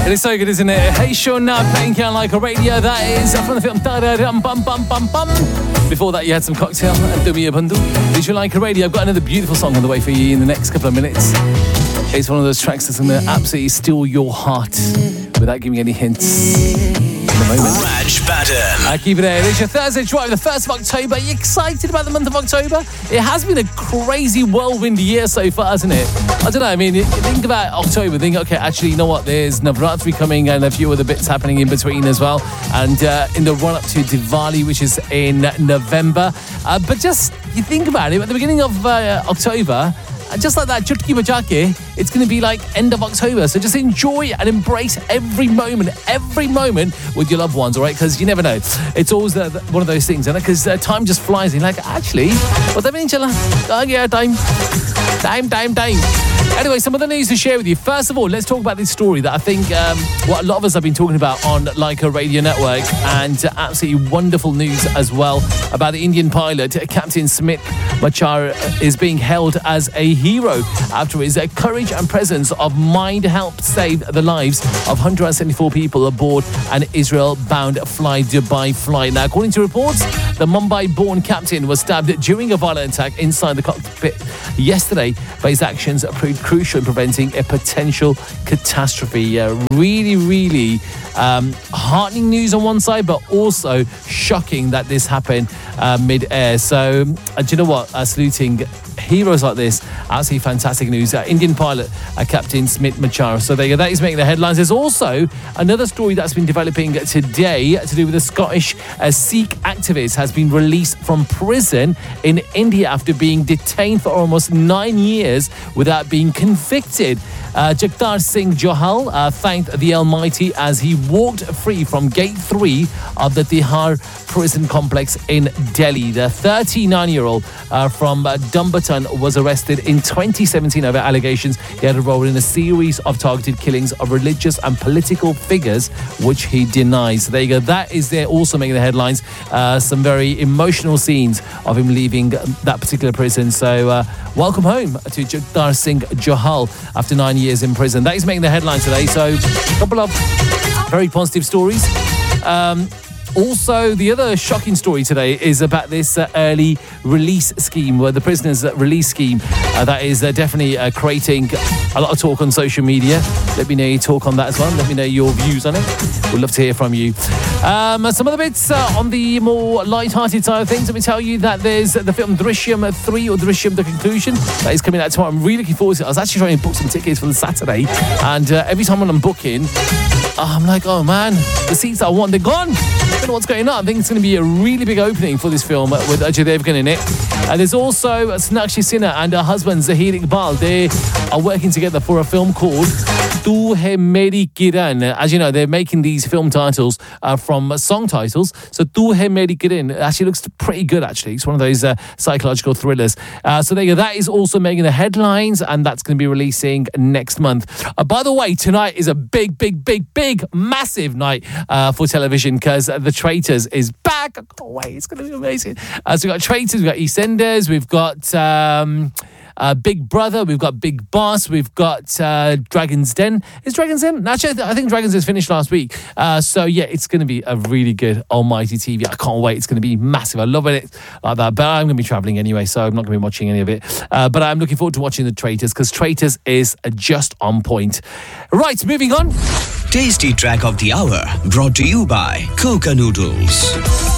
It is so good, isn't it? Hey Sean, playing Count Like a Radio. That is from the film Da Da Dum Bum Bum Bum Bum. Before that, you had some Cocktail and Do Me a Bundle. Did you like a radio? I've got another beautiful song on the way for you in the next couple of minutes. It's one of those tracks that's going to absolutely steal your heart without giving any hints. In a moment. Raj Baden. I keep it there. It's your Thursday drive, the 1st of October. Are you excited about the month of October? It has been a crazy whirlwind year so far, hasn't it? I don't know. I mean, you think about October, think, okay, actually, you know what? There's Navratri coming and a few other bits happening in between as well. And in the run up to Diwali, which is in November. But just, you think about it, at the beginning of October, just like that, Chutki Bajake, it's going to be like end of October. So just enjoy and embrace every moment with your loved ones, all right? Because you never know. It's always one of those things, isn't it? Because time just flies. And you're like, actually, what I mean, time. Anyway, some other news to share with you. First of all, let's talk about this story that I think what a lot of us have been talking about on Leica Radio Network, and absolutely wonderful news as well about the Indian pilot, Captain Smit Machar, is being held as a hero after his courage and presence of mind helped save the lives of 174 people aboard an Israel-bound Fly Dubai flight. Now, according to reports, the Mumbai-born captain was stabbed during a violent attack inside the cockpit yesterday, but his actions proved crucial in preventing a potential catastrophe. Really heartening news on one side, but also shocking that this happened mid-air. So, do you know what? Saluting heroes like this, absolutely fantastic news. Indian pilot, Captain Smit Machar. So there you go, that is making the headlines. There's also another story that's been developing today to do with a Scottish Sikh activist has been released from prison in India after being detained for almost 9 years without being convicted. Jagtar Singh Johal thanked the Almighty as he walked free from Gate 3 of the Tihar prison complex in Delhi. The 39-year-old from Dumbarton was arrested in 2017 over allegations he had a role in a series of targeted killings of religious and political figures, which he denies. So there you go. That is there also making the headlines. Some very emotional scenes of him leaving that particular prison. So welcome home to Jagtar Singh Johal after 9 years in prison. That is making the headlines today. So a couple of very positive stories. Also, the other shocking story today is about this early release scheme, where the prisoners' release scheme that is definitely creating a lot of talk on social media. Let me know your talk on that as well. Let me know your views on it. We'd love to hear from you. Some other bits on the more light-hearted side of things. Let me tell you that there's the film Drishyam 3 or Drishyam The Conclusion that is coming out tomorrow. I'm really looking forward to it. I was actually trying to book some tickets for the Saturday, and every time when I'm booking, I'm like, oh man, the seats that I want, they're gone. I don't know what's going on. I think it's going to be a really big opening for this film with Ajay Devgan in it. And there's also Sonakshi Sinha and her husband Zahir Iqbal. They are working together for a film called Tu Hai Meri Kiran. As you know, they're making these film titles from song titles. So Tu Hai Meri Kiran actually looks pretty good, actually. It's one of those psychological thrillers. So there you go. That is also making the headlines, and that's going to be releasing next month. By the way, tonight is a big, massive night for television, because The Traitors is back. I can't wait. It's going to be amazing. So we've got Traitors, we've got EastEnders, we've got Big Brother, we've got Big Boss, we've got Dragon's Den. Is Dragon's Den? Actually, I think Dragon's Den finished last week. So yeah, it's going to be a really good almighty TV. I can't wait. It's going to be massive. I love it like that. But I'm going to be travelling anyway, so I'm not going to be watching any of it. But I'm looking forward to watching The Traitors, because Traitors is just on point. Right, moving on. Tasty Track of the Hour, brought to you by Coca Noodles.